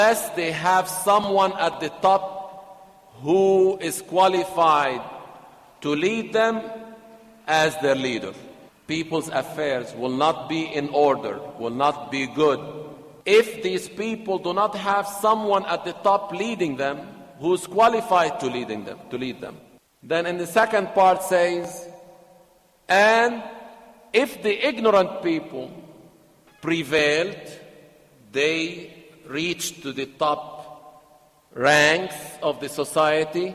unless they have someone at the top who is qualified to lead them as their leader. People's affairs will not be in order, will not be good, if these people do not have someone at the top leading them who's qualified to lead them. Then in the second part says, and if the ignorant people prevailed, they reached to the top ranks of the society,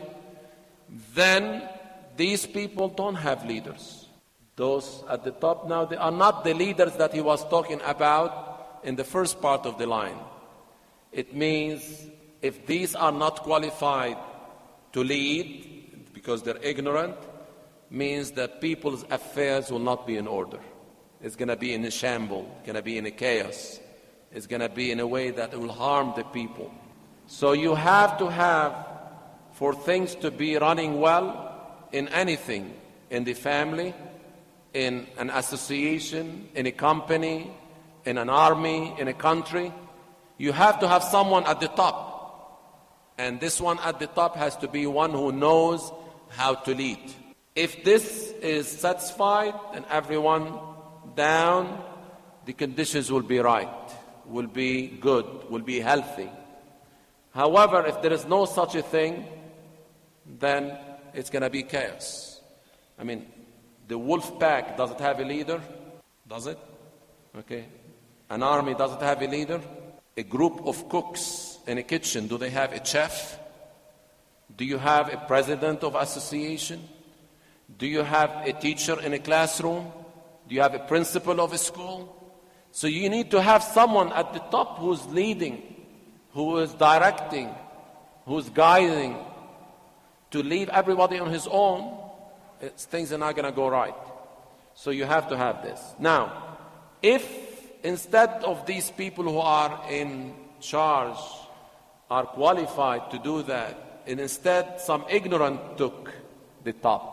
then these people don't have leaders. Those at the top now, they are not the leaders that he was talking about in the first part of the line. It means if these are not qualified to lead because they're ignorant, means that people's affairs will not be in order. It's going to be in a shamble, it's going to be in a chaos. It's going to be in a way that will harm the people. So you have to have, for things to be running well in anything, in the family, in an association, in a company, in an army, in a country, you have to have someone at the top. And this one at the top has to be one who knows how to lead. If this is satisfied and everyone down, the conditions will be right, will be good, will be healthy. However, if there is no such a thing, then it's going to be chaos. I mean, the wolf pack, does it have a leader? Does it? Okay. An army, does it have a leader? A group of cooks in a kitchen, do they have a chef? Do you have a president of association? Do you have a teacher in a classroom? Do you have a principal of a school? So you need to have someone at the top who's leading, who is directing, who's guiding. To leave everybody on his own, things are not going to go right. So you have to have this. Now, if instead of these people who are in charge are qualified to do that, and instead some ignorant took the top,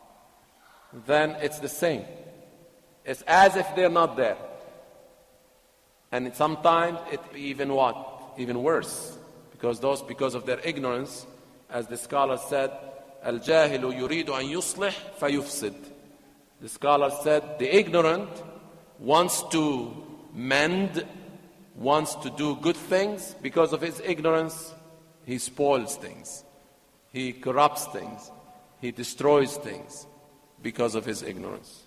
then it's the same. It's as if they're not there. And sometimes it even what? Even worse. Because of their ignorance, as the scholar said, Al-Jahilu yuridu an yuslih fayufsid. The scholar said, the ignorant wants to mend, wants to do good things. Because of his ignorance, he spoils things. He corrupts things. He destroys things because of his ignorance.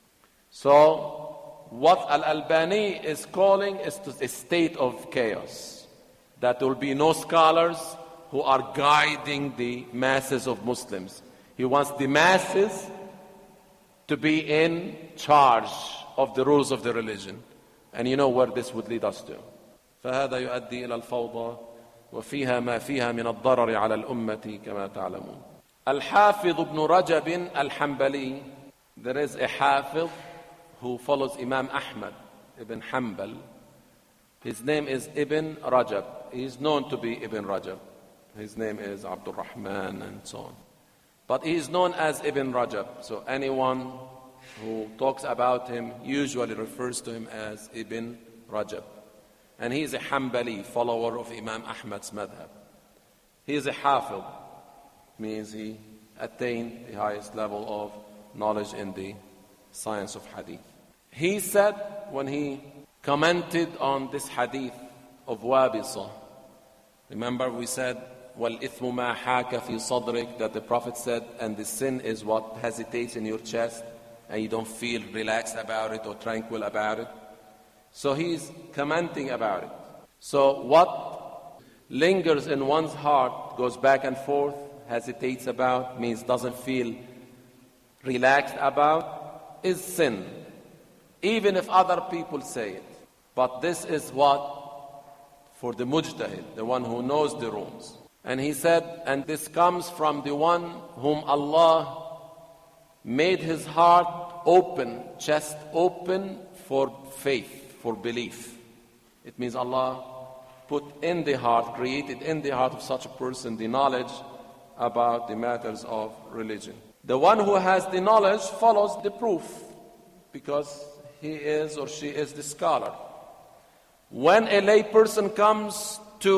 So, what Al-Albani is calling is a state of chaos. That there will be no scholars who are guiding the masses of Muslims. He wants the masses to be in charge of the rules of the religion. And you know where this would lead us to. فهذا يؤدي إلى الفوضى وفيها ما فيها من الضرر على الأمة كما تعلمون. Al-Hafiz ibn Rajab al-Hanbali, there is a Hafiz who follows Imam Ahmad ibn Hanbal. His name is Ibn Rajab. He is known to be Ibn Rajab. His name is Abdul Rahman and so on. But he is known as Ibn Rajab. So anyone who talks about him usually refers to him as Ibn Rajab. And he is a Hanbali, follower of Imam Ahmad's madhab. He is a Hafiz, means he attained the highest level of knowledge in the science of hadith. He said, when he commented on this hadith of Wabisa, remember we said, وَالْإِثْمُ مَا حَاكَ فِي صَدْرِكَ, that the Prophet said, and the sin is what hesitates in your chest and you don't feel relaxed about it or tranquil about it. So he's commenting about it. So what lingers in one's heart, goes back and forth, hesitates about, means doesn't feel relaxed about, is sin. Even if other people say it. But this is what? For the mujtahid, the one who knows the rules. And he said, and this comes from the one whom Allah made his heart open, chest open for faith, for belief. It means Allah put in the heart, created in the heart of such a person the knowledge about the matters of religion. The one who has the knowledge follows the proof because he is or she is the scholar. When a lay person comes